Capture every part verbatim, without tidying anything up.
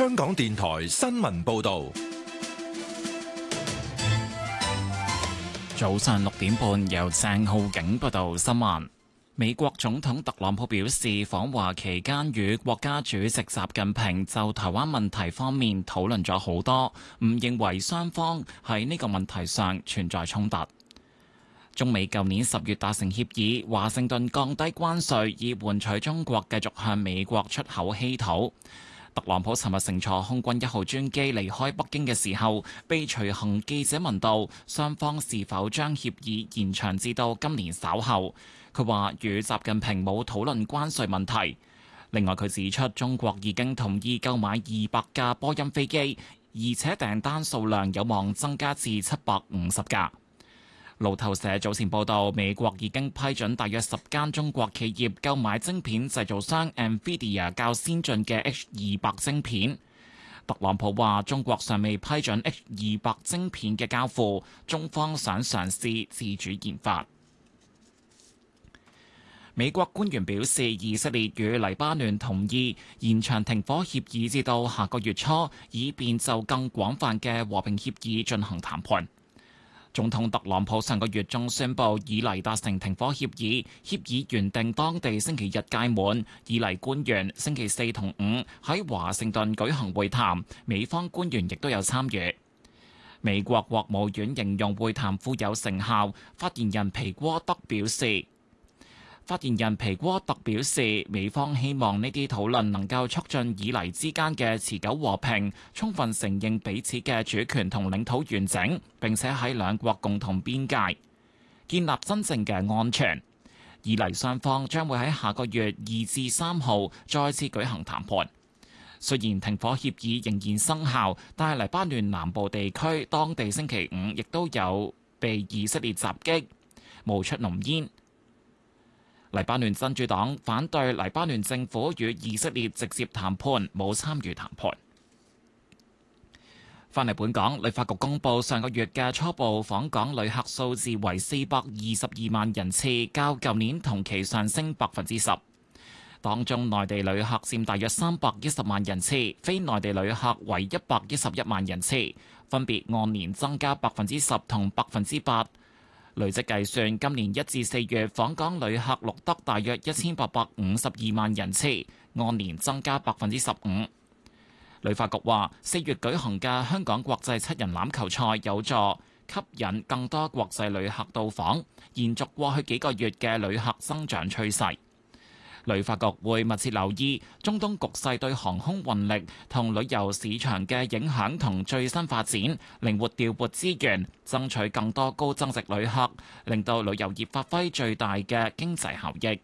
香港電台新聞報道。 早上六點半，由鄭浩景報道新聞。美國總統特朗普表示，訪華期間與國家主席習近平就台灣問題方面討論咗好多，唔認為雙方喺呢個問題上存在衝突。中美舊年十月達成協議，華盛頓降低關稅，以換取中國繼續向美國出口稀土。特朗普尋日乘坐空軍一號專機離開北京嘅時候，被隨行記者問到雙方是否將協議延長至到今年稍後。佢話與習近平冇討論關稅問題。另外，佢指出中國已經同意購買二百架波音飛機，而且訂單數量有望增加至七百五十架。路透社早前報道，美國已經批准大約十間中國企業購買晶片製造商 NVIDIA 較先進嘅 H 二百晶片。特朗普話中國尚未批准 H 二百晶片嘅交付，中方想嘗試自主研發。美國官員表示，以色列與黎巴嫩同意延長停火協議至到下個月初，以便就更廣泛嘅和平協議進行談判。總統特朗普上個月中宣布以黎達成停火協議，協議原定當地星期日屆滿，以黎官員星期四同五喺華盛頓舉行會談，美方官員亦都有參與。美國國務院形容會談富有成效，發言人皮戈德表示。發言人皮戈特表示，美方希望呢啲討論能夠促進以黎之間嘅持久和平，充分承認彼此嘅主權同領土完整，並且喺兩國共同邊界建立真正嘅安全。以黎雙方將會喺下個月二至三號再次舉行談判。雖然停火協議仍然生效，但係黎巴嫩南部地區當地星期五亦都有被以色列襲擊，冒出濃煙。黎巴嫩真主黨反對黎巴嫩政府與以色列直接談判，冇參與談判。返嚟本港，旅發局公布上個月嘅初步訪港旅客數字為四百二十二萬人次，較舊年同期上升百分之十。當中內地旅客佔大約三百一十萬人次，非內地旅客為一百一十一萬人次，分別按年增加百分之十同百分之八。累積計算，今年一至四月訪港旅客錄得大約一千八百五十二萬人次，按年增加百分之十五。旅發局話，四月舉行嘅香港國際七人欖球賽有助吸引更多國際旅客到訪，延續過去幾個月嘅旅客增長趨勢。旅發局會密切留意中東局勢對航空運力同旅遊市場嘅影響同最新發展，靈活調撥資源，爭取更多高增值旅客，令到旅遊業發揮最大嘅經濟效益。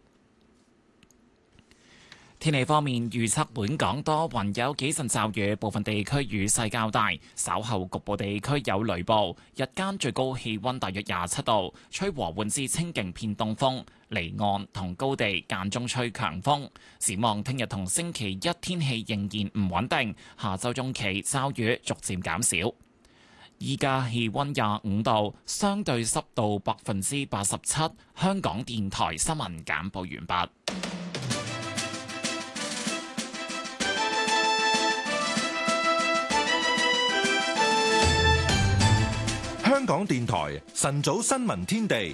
天氣方面，預測本港多雲，有幾陣驟雨，部分地區雨勢較大，稍後局部地區有雷暴。日間最高氣溫大約廿七度，吹和緩至清勁偏東風，離岸同高地間中吹強風。展望聽日同星期一天氣仍然唔穩定，下週中期驟雨逐漸減少。依家氣溫廿五度，相對濕度百分之八十七。香港電台新聞簡報完畢。 香港電台晨早新聞天地。